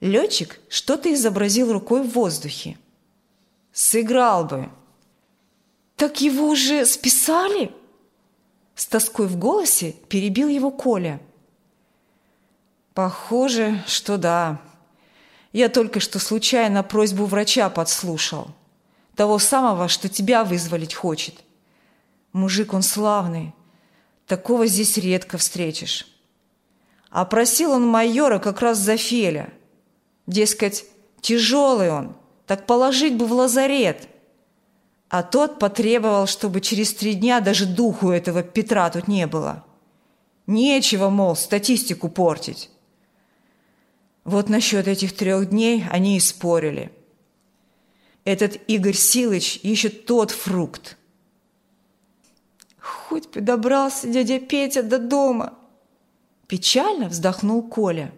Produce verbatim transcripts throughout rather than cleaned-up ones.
Летчик что-то изобразил рукой в воздухе. «Сыграл бы». «Так его уже списали?» С тоской в голосе перебил его Коля. «Похоже, что да. Я только что случайно просьбу врача подслушал. Того самого, что тебя вызволить хочет. Мужик он славный. Такого здесь редко встретишь. А просил он майора как раз за Феля. Дескать, тяжелый он, так положить бы в лазарет. А тот потребовал, чтобы через три дня даже духу этого Петра тут не было. Нечего, мол, статистику портить». Вот насчет этих трех дней они и спорили. Этот Игорь Силыч еще тот фрукт. «Хоть бы добрался дядя Петя до дома!» Печально вздохнул Коля.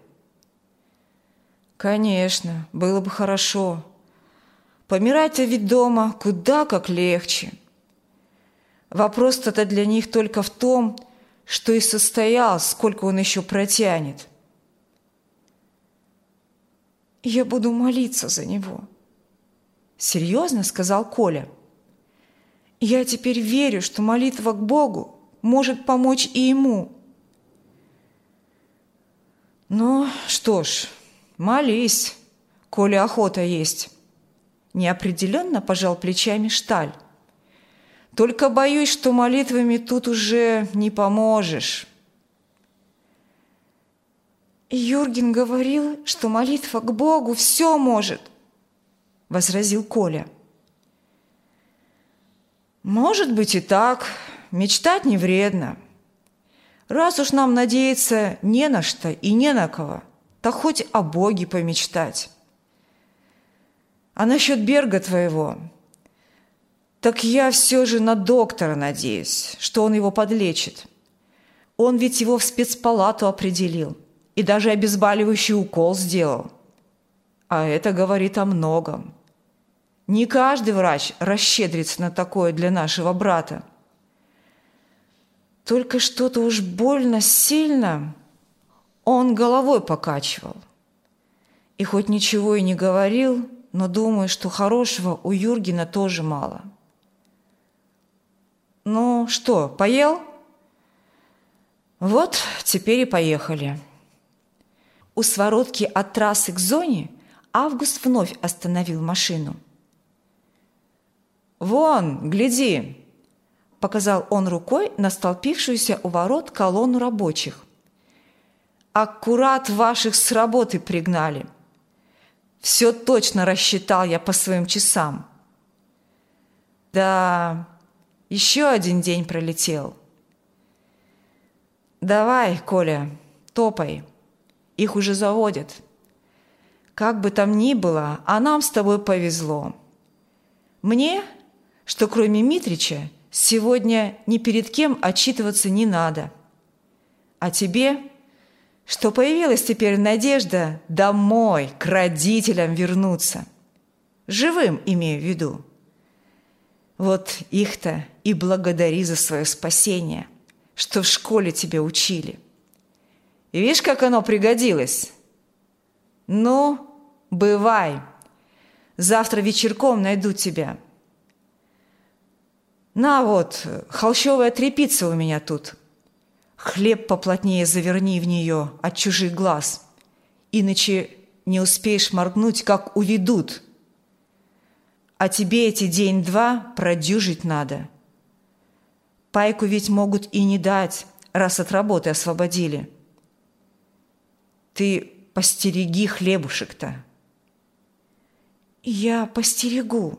«Конечно, было бы хорошо. Помирать-то ведь дома куда как легче. Вопрос-то для них только в том, что и состоялось, сколько он еще протянет». «Я буду молиться за него», — серьезно сказал Коля. «Я теперь верю, что молитва к Богу может помочь и ему». «Ну, что ж, молись, коли охота есть», — неопределенно пожал плечами Шталь. «Только боюсь, что молитвами тут уже не поможешь». «Юрген говорил, что молитва к Богу все может», — возразил Коля. «Может быть и так. Мечтать не вредно. Раз уж нам надеяться не на что и не на кого, то хоть о Боге помечтать. А насчет Берга твоего, так я все же на доктора надеюсь, что он его подлечит. Он ведь его в спецпалату определил и даже обезболивающий укол сделал. А это говорит о многом. Не каждый врач расщедрится на такое для нашего брата. Только что-то уж больно сильно он головой покачивал. И хоть ничего и не говорил, но думаю, что хорошего у Юргена тоже мало». «Ну что, поел?» «Вот, теперь и поехали». У своротки от трассы к зоне Август вновь остановил машину. «Вон, гляди!» – показал он рукой на столпившуюся у ворот колонну рабочих. «Аккурат ваших с работы пригнали. Все точно рассчитал я по своим часам. Да, еще один день пролетел. Давай, Коля, топай. Их уже заводят. Как бы там ни было, а нам с тобой повезло. Мне, что кроме Митрича, сегодня ни перед кем отчитываться не надо. А тебе, что появилась теперь надежда домой, к родителям вернуться. Живым имею в виду. Вот их-то и благодари за свое спасение, что в школе тебя учили. И видишь, как оно пригодилось? Ну, бывай. Завтра вечерком найду тебя. На вот, холщовая тряпица у меня тут. Хлеб поплотнее заверни в нее от чужих глаз, иначе не успеешь моргнуть, как уведут. А тебе эти день-два продюжить надо. Пайку ведь могут и не дать, раз от работы освободили. Ты постереги хлебушек-то». «Я постерегу».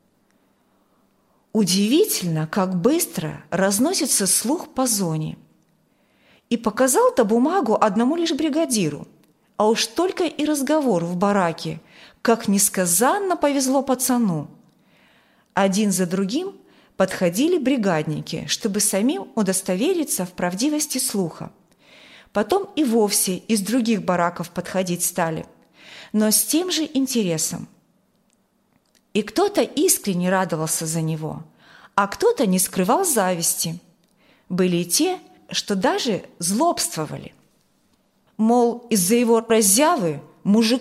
Удивительно, как быстро разносится слух по зоне. И показал-то бумагу одному лишь бригадиру, а уж только и разговор в бараке, как несказанно повезло пацану. Один за другим подходили бригадники, чтобы самим удостовериться в правдивости слуха. Потом и вовсе из других бараков подходить стали, но с тем же интересом. И кто-то искренне радовался за него, а кто-то не скрывал зависти. Были и те, что даже злобствовали. Мол, из-за его раззявы мужик